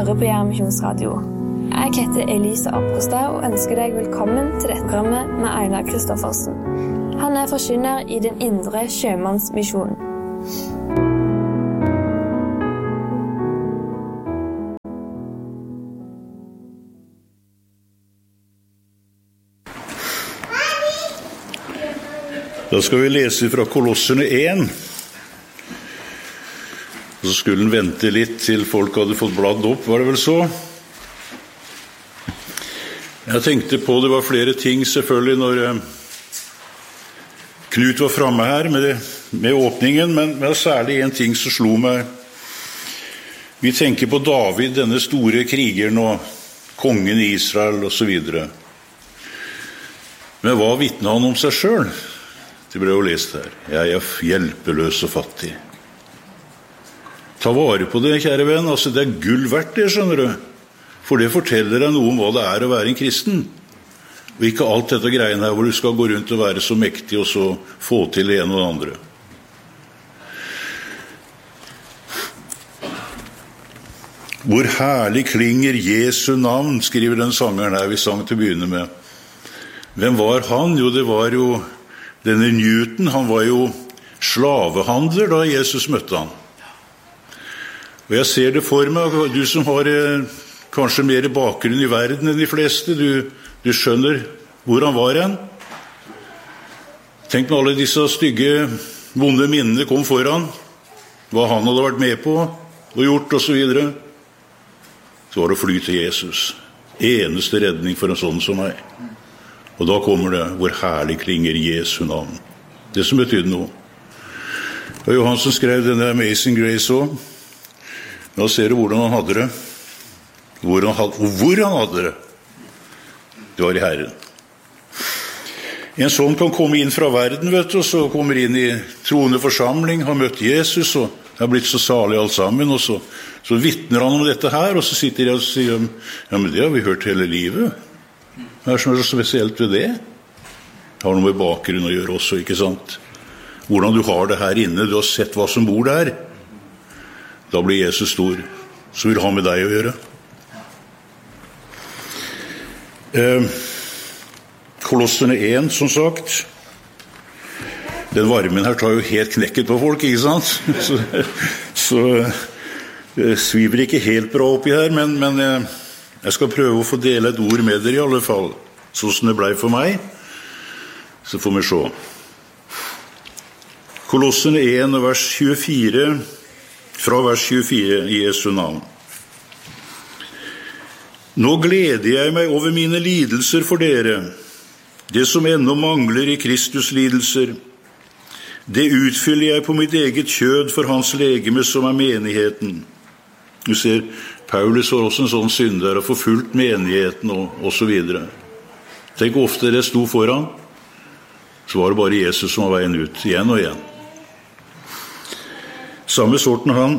hører på Misjonsradio. Jeg heter Elise Apostad og ønsker deg velkommen til dette programmet med Einar Kristoffersen. Han forkynner i den indre sjømannsmisjonen. Da skal vi lese fra Kolosserne 1. Så skulle den vente litt til folk hadde fått bladd opp, var det vel så? Jeg tenkte på, det var flere ting selvfølgelig når Knut var fremme her med åpningen, men særlig en ting som slo meg. Vi tenker på David, denne store krigeren og kongen i Israel og så videre. Men hva vitnet han om seg selv? Det ble jo lest her. Jeg hjelpeløs og fattig. Ta vare på det, kjære venn. Altså, det gull verdt det, skjønner du. For det forteller deg noe om hva det å være en kristen. Og ikke alt dette greiene her hvor du skal gå rundt og være så mektig og så få til det ene og det andre. Hvor herlig klinger Jesu navn, skriver den sangeren her vi sang til å begynne med. Hvem var han? Jo, det var jo denne Newton. Han var jo slavehandler da Jesus møtte han. Og jeg ser det for meg, du som har kanskje mer bakgrunn i verden enn de fleste, du skjønner hvor han var hen. Tenk når alle disse stygge, vonde minnene kom foran, hva han hadde vært med på og gjort og så videre. Så var det å fly til Jesus. Eneste redning for en sånn som meg. Og da kommer det, hvor herlig klinger Jesu navn. Det som betydde noe. Og Johansen skrev denne Amazing Grace også. Nå ser du hvordan han hadde det. Hvor han hadde det. Det var i Herren. En sånn kan komme inn fra verden, vet du, og så kommer inn i troende forsamling, har møtt Jesus, og har blitt så salig alt sammen, og så vittner han om dette her, og så sitter de og sier, ja, men det har vi hørt hele livet. Hva som så spesielt ved det? Det har noe med bakgrunn å gjøre også, ikke sant? Hvordan du har det her inne, du har sett hva som bor der. Da blir Jesus stor, så vil han med deg å gjøre. Kolosserne 1, som sagt. Den varmen her tar jo helt knekket på folk, ikke sant? Så sviver ikke helt bra oppi her, men jeg skal prøve å få dele et ord med dere i alle fall, sånn som det ble for meg. Så får vi se. Kolosserne 1, vers 24, fra vers 24 i Jesu navn. Nå gleder jeg meg over mine lidelser for dere, det som ennå mangler i Kristus lidelser. Det utfyller jeg på mitt eget kjød for hans legeme som menigheten. Du ser, Paulus var også en sånn synder og forfulgt menigheten og så videre. Tenk ofte det sto foran, så var det bare Jesus som var veien ut, igjen og igjen. Samme sorten han.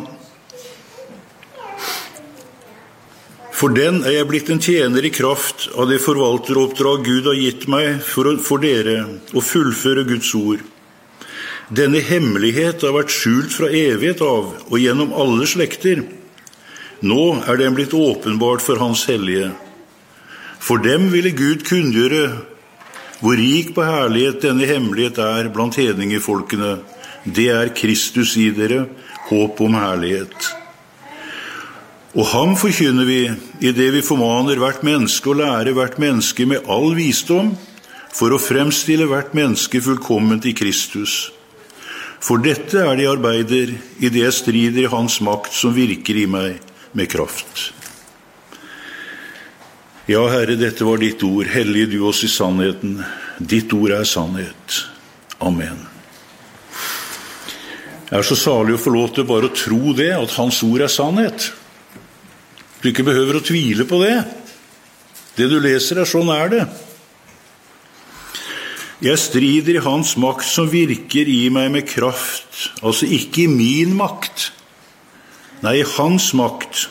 For den jeg blitt en tjener i kraft av det forvalteroppdrag Gud har gitt meg for dere å fullføre Guds ord. Denne hemmelighet har vært skjult fra evighet av og gjennom alle slekter. Nå den blitt åpenbart for hans hellige. For dem ville Gud kunngjøre hvor rik på herlighet denne hemmelighet blant hedningefolkene. Det Kristus i dere, håp om herlighet. Og ham forkynner vi i det vi formaner hvert menneske og lærer hvert menneske med all visdom, for å fremstille hvert menneske fullkomment i Kristus. For dette de arbeider i det jeg strider i hans makt som virker i meg med kraft. Ja, Herre, dette var ditt ord. Hellige du oss i sannheten. Ditt ord sannhet. Amen. Jeg så salig å få lov til bare å tro det, at hans ord sannhet. Du ikke behøver å tvile på det. Det du leser sånn det. Jeg strider i hans makt som virker i meg med kraft, altså ikke i min makt. Nei, i hans makt.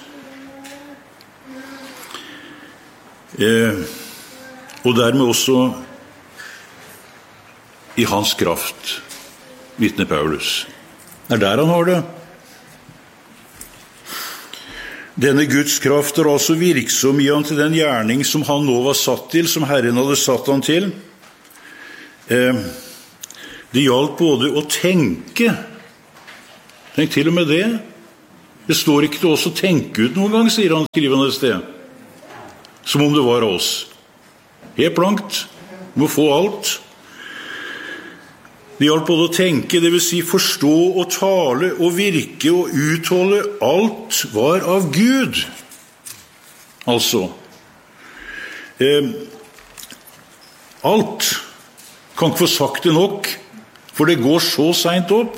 Og dermed også i hans kraft, vitner Paulus. Der han har det. Denne Guds kraft altså virksom i ham til den gjerning som han nå var satt til, som Herren hadde satt han til. Det gjaldt både å tenke. Tenk til og med det. Det står ikke til oss å tenke ut noen gang, sier han skrivende et sted. Som om det var oss. Helt blankt. Må få alt. Det gjaldt både å tenke, det vil si forstå og tale og virke og utholde. Alt var av Gud. Altså. Alt. Kan ikke få sagt det nok, for det går så sent opp.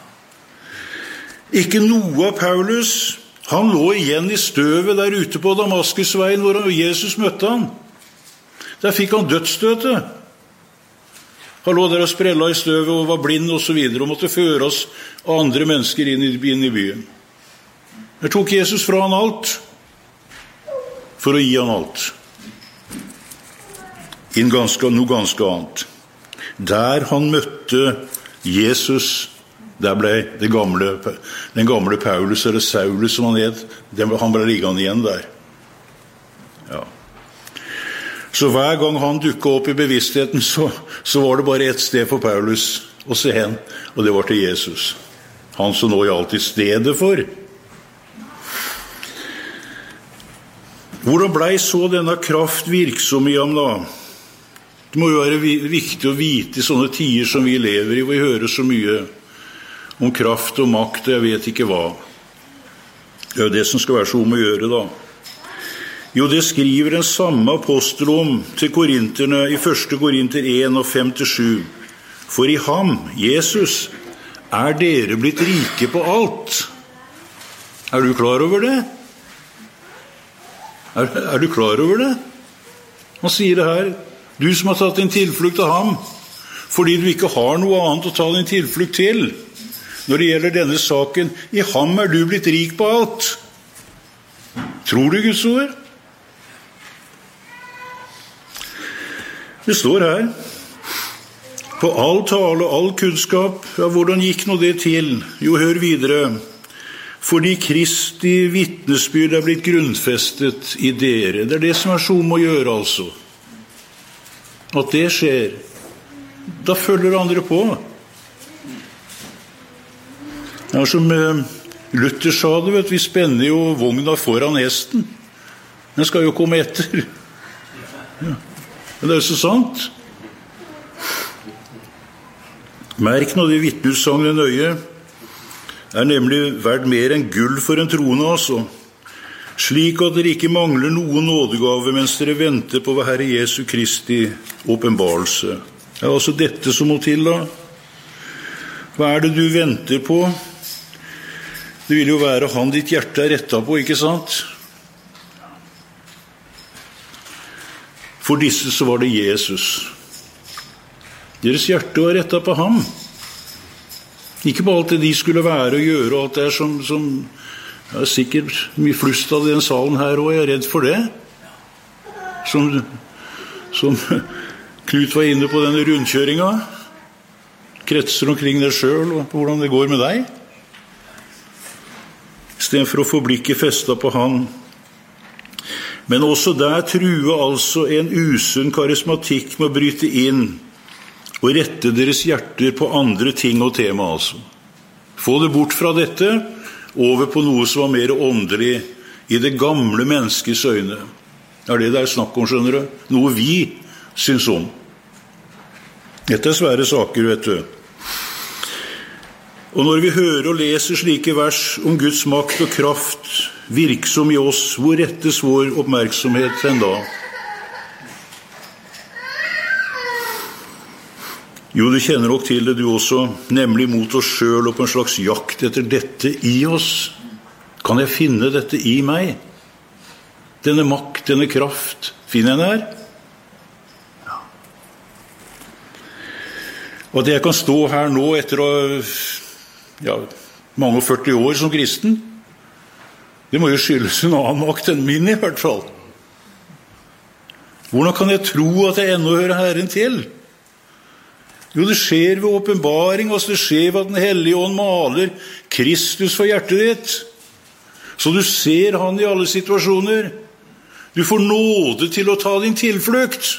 Ikke noe av Paulus. Han lå igjen i støvet der ute på Damaskusveien hvor Jesus møtte han. Der fikk han dødsstøtet. Han lå der og sprella i støvet og var blind og så videre, og måtte føre oss andre mennesker inn i byen. Der tok Jesus fra han alt, for å gi han alt. Noe ganske annet. Der han møtte Jesus, der ble den gamle Paulus, eller Saulus som han het, han ble liggende igjen der. Ja. Så hver gang han dukket opp i bevisstheten, så var det bare ett sted for Paulus å se hen, og det var til Jesus. Han som nå gjaldt i stedet for. Hvordan ble så denne kraft virksom i ham da? Det må jo være viktig å vite i sånne tider som vi lever i, hvor vi hører så mye om kraft og makt, og jeg vet ikke hva. Det er jo det som skal være så om å gjøre da. Jo, det skriver den samme apostel om til korinterne i 1. Korinter 1 og 5-7. For i ham, Jesus, er dere blitt rike på alt. Er du klar over det? Er du klar over det? Han sier det her. Du som har tatt din tilflukt av ham, fordi du ikke har noe annet å ta din tilflukt til. Når det gjelder denne saken, i ham er du blitt rik på alt. Tror du Guds ord? Det står her, på all tale og all kunnskap, ja, hvordan gikk nå det til? Jo, hør videre. Fordi Kristi vitnesbyrd er blitt grunnfestet i dere. Det er det som er så om å gjøre, altså. At det skjer. Da følger andre på. Ja, som Luther sa det, vet, vi spenner jo vogna foran hesten. Den skal jo komme etter. Ja. Men det er jo så sant. Merk nå det vitnesbyrdet nøye. Er nemlig verdt mer enn gull for en troende, altså. Slik at dere ikke mangler noen nådegave mens dere venter på Herre Jesu Kristi åpenbarelse. Det er altså dette som må til da. Hva er det du venter på? Det vil jo være han ditt hjerte er rettet på, ikke sant? For disse så var det Jesus. Deres hjerte var rettet på ham. Ikke på alt det de skulle være og gjøre, og alt det som ja, sikkert mye flust av den salen her, og jeg er redd for det. Som Knut var inne på denne rundkjøringa. Kretser omkring deg selv, og hvordan det går med deg. I stedet for å få blikket festet på han. Men også der truer altså en usunn karismatikk med å bryte inn og rette deres hjerter på andre ting og tema, altså. Få det bort fra dette, over på noe som var mer åndelig i det gamle menneskets øyne. Det er det det er snakk om, skjønner du? Noe vi syns om. Dette er svære saker, vet du. Og når vi hører og leser slike vers om Guds makt og kraft virksom i oss, hvor rettes vår oppmerksomhet enn da? Jo, du kjenner nok til det du også, nemlig mot oss selv og på en slags jakt etter dette i oss. Kan jeg finne dette i meg? Denne makt, denne kraft, finner jeg den her? Ja. Og at jeg kan stå her nå etter å mange og 40 år som kristen, det må jo skyldes en annen makt enn min i hvert fall. Hvordan kan jeg tro at jeg ennå hører Herren til? Jo, det skjer ved åpenbaring, altså det skjer ved at den hellige ånd maler Kristus for hjertet ditt. Så du ser han i alle situasjoner. Du får nåde til å ta din tilflukt.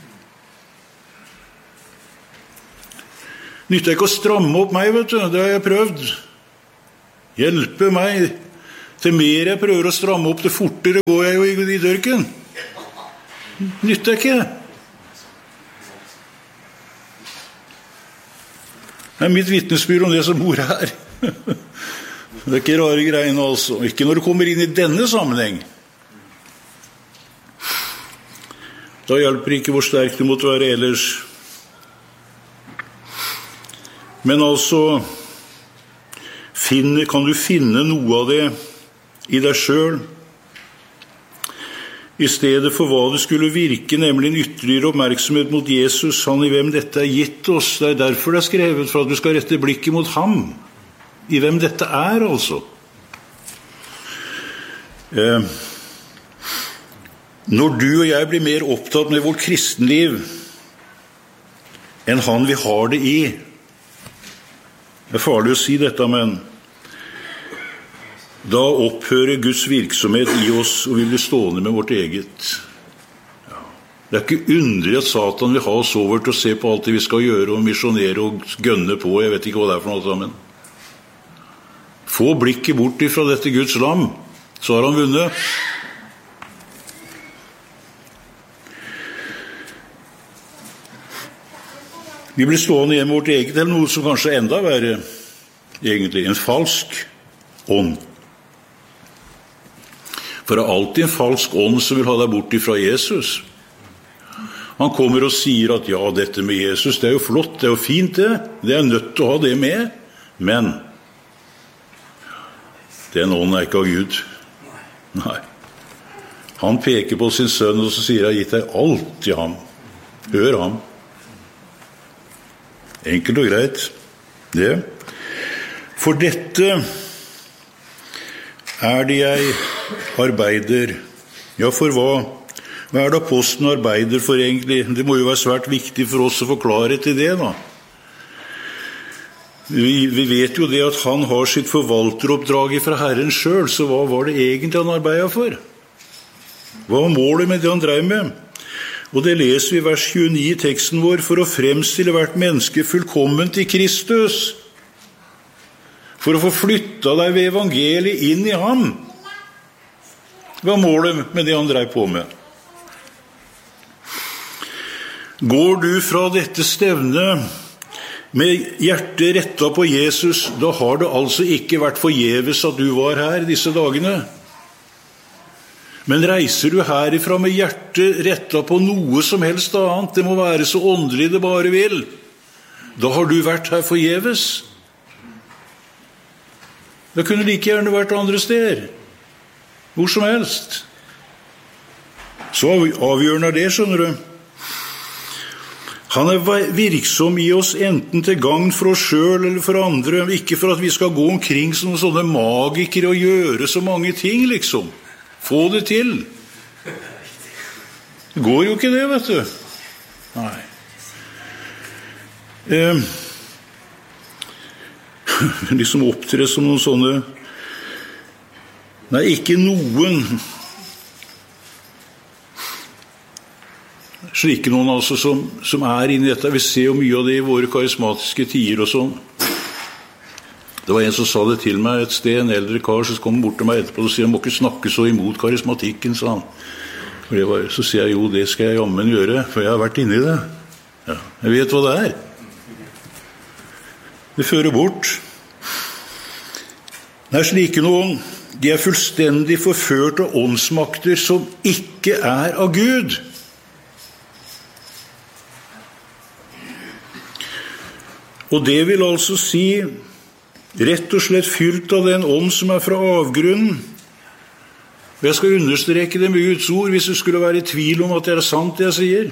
Nytter ikke å stramme opp meg, vet du. Det har jeg prøvd. Hjelpe meg. Til mer jeg prøver å stramme opp, til fortere går jeg jo i dørken. Nytter ikke. Det er mitt vitnesbyrd om det som bor her. Det er ikke rare greiene altså. Ikke når du kommer inn i denne sammenheng. Da hjelper ikke hvor sterk du måtte være ellers. Men altså, kan du finne noe av det i deg selv? I stedet for hva det skulle virke, nemlig en ytterligere oppmerksomhet mot Jesus, han i hvem dette er gitt oss. Det er derfor det er skrevet, for at du skal rette blikket mot ham. I hvem dette er, altså. Når du og jeg blir mer opptatt med vårt kristenliv enn han vi har det i, det er farlig å si dette, men da opphører Guds virksomhet i oss, og vi blir stående med vårt eget. Det er ikke underlig at Satan vil ha oss over til å se på alt det vi skal gjøre, og misjonere og gønne på. Jeg vet ikke hva det er for noe sammen. Få blikket bort ifra dette Guds lam, så har han vunnet. Vi blir stående hjemme vårt eget, eller noe som kanskje enda verre, egentlig, en falsk ånd. For det er alltid en falsk ånd som vil ha deg bort ifra Jesus. Han kommer og sier at ja, dette med Jesus, det er jo flott, det er jo fint det. Det er nødt til å ha det med. Men den ånden er ikke av Gud. Nei. Han peker på sin sønn, og så sier jeg, gitt deg alt til ham. Hør ham. Enkelt og greit, det. For dette er det jeg arbeider. Ja, for hva? Hva er det apostelen arbeider for egentlig? Det må jo være svært viktig for oss å få klarhet i det, da. Vi vet jo det at han har sitt forvalteroppdrag fra Herren selv, så hva var det egentlig han arbeidet for? Hva var målet med det han drev med? Og det leser vi i vers 29 i teksten vår, for å fremstille hvert menneske fullkomment i Kristus, for å få flytta deg ved evangeliet inn i ham. Hva er målet med det han drev på med? Går du fra dette stevnet med hjertet rettet på Jesus, da har det altså ikke vært forgjeves at du var her disse dagene. Men reiser du herifra med hjertet rettet på noe som helst annet, det må være så åndelig det bare vil, da har du vært her forgjeves. Da kunne like gjerne vært andre steder, hvor som helst. Så avgjørende er det, skjønner du. Han er virksom i oss enten til gagn for oss selv eller for andre, ikke for at vi skal gå omkring som sånne magikere og gjøre så mange ting, liksom. Få det til. Det går jo ikke det, vet du. Nei. Liksom opptre som noen sånne. Nei, ikke noen. Slike noen altså som er inne i dette. Vi ser jo mye av det i våre karismatiske tider og sånn. Det var en som sa det til meg et sted, en eldre kar, så kom han bort til meg etterpå og sier, han må ikke snakke så imot karismatikken, sa han. Så sier jeg, jo, det skal jeg jammen gjøre, for jeg har vært inne i det. Ja, jeg vet hva det er. Det fører bort. Nei, slike noen, de er fullstendig forført av åndsmakter som ikke er av Gud. Og det vil altså si rett og slett fylt av den ånd som er fra avgrunnen. Og jeg skal understreke det med Guds ord, hvis det skulle være i tvil om at det er sant det jeg sier.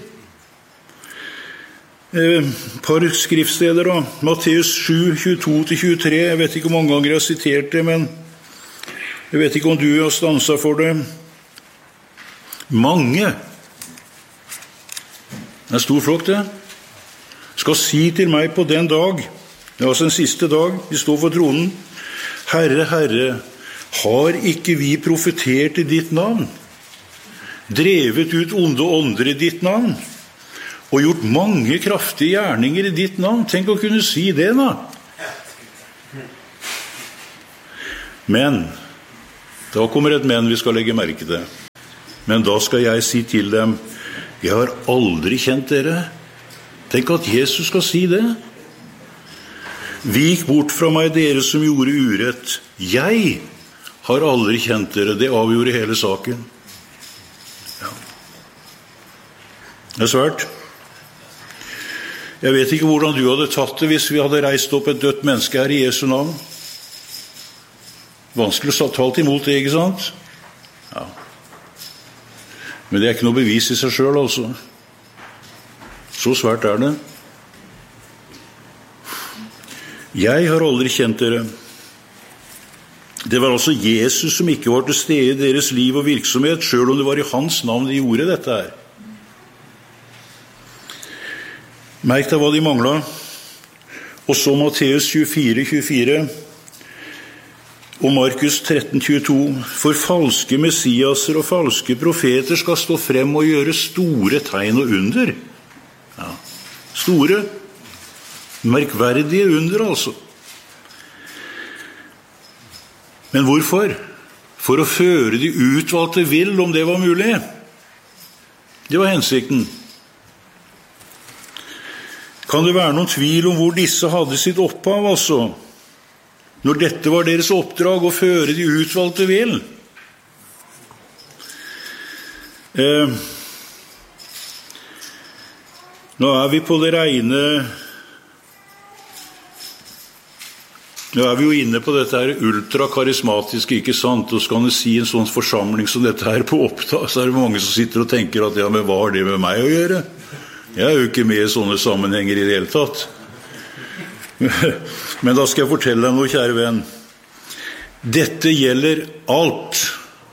Par skriftsteder da. Matteus 7, 22-23. Jeg vet ikke hvor mange ganger jeg har sitert det, men jeg vet ikke om du har stanset for det. Mange. Det er stor flokk det. Skal si til meg på den dag, altså den siste dag, vi står for tronen, Herre, Herre, Har ikke vi profetert i ditt navn, drevet ut onde ånder i ditt navn, og gjort mange kraftige gjerninger i ditt navn? Tenk å kunne si det da. Men, da kommer et men vi skal legge merke til. Men da skal jeg si til dem, jeg har aldri kjent dere. Tenk at Jesus skal si det. Vik bort fra meg, dere som gjorde urett. Jeg har aldri kjent dere. Det avgjorde hele saken. Ja. Det svært. Jeg vet ikke hvordan du hadde tatt det hvis vi hadde reist opp et dødt menneske her i Jesu navn. Vanskelig å talt imot det, ikke sant? Ja. Men det ikke noe bevis i seg selv, altså. Så svært det. Jeg har aldri kjent dere. Det var altså Jesus som ikke var til stede i deres liv og virksomhet, selv om det var i hans navn de gjorde dette her. Merk deg hva de manglet. Og så Matteus 24:24 og Markus 13:22. For falske messiaser og falske profeter skal stå frem og gjøre store tegn og under. Ja, store, merkverdige under, altså. Men hvorfor? For å føre de utvalgte vill, om det var mulig. Det var hensikten. Kan det være noen tvil om hvor disse hadde sitt opphav, altså? Når dette var deres oppdrag, å føre de utvalgte vill? Nå vi på det rene. Nå vi jo inne på dette her ultrakarismatiske, ikke sant? Og så kan du si en sånn forsamling som dette her på opptak, så det mange som sitter og tenker at ja, men hva har det med meg å gjøre? Jeg jo ikke med i sånne sammenhenger i det hele tatt. Men da skal jeg fortelle deg noe, kjære venn. Dette gjelder alt.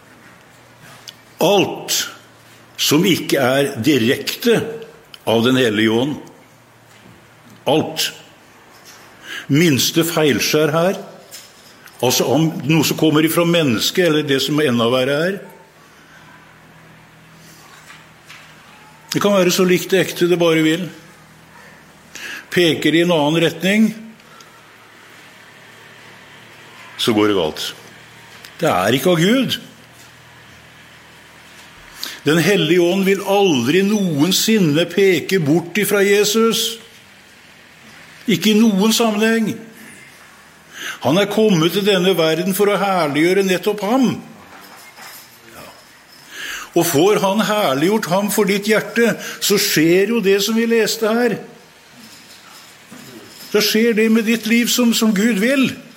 Alt som ikke direkte av den hellige ånd. Alt. Minste feilskjær her, altså om noe som kommer ifra mennesket, eller det som enda verre er. Det kan være så likt ekte det bare vil. Peker i en annen retning, så går det galt. Det ikke av Gud. Den hellige ånd vil aldri noensinne peke bort ifra Jesus. Ikke i noen sammenheng. Han kommet til denne verden for å herliggjøre nettopp ham. Og får han herliggjort ham for ditt hjerte, så skjer jo det som vi leste her. Så skjer det med ditt liv som Gud vil.